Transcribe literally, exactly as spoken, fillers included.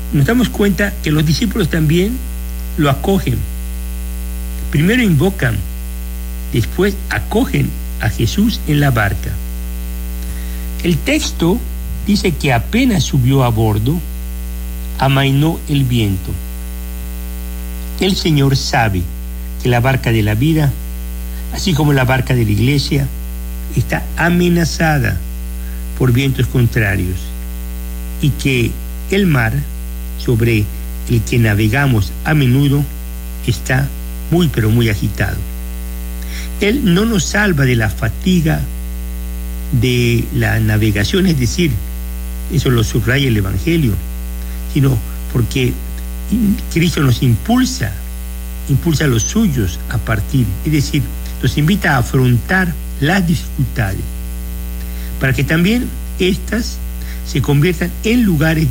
nos damos cuenta que los discípulos también lo acogen. Primero invocan, después acogen a Jesús en la barca. El texto dice que apenas subió a bordo, amainó el viento. El Señor sabe que la barca de la vida, así como la barca de la iglesia, está amenazada por vientos contrarios y que el mar sobre el que navegamos a menudo está muy pero muy agitado. Él no nos salva de la fatiga de la navegación, es decir, eso lo subraya el Evangelio, sino porque Cristo nos impulsa, impulsa a los suyos a partir, es decir, nos invita a afrontar las dificultades, para que también éstas se conviertan en lugares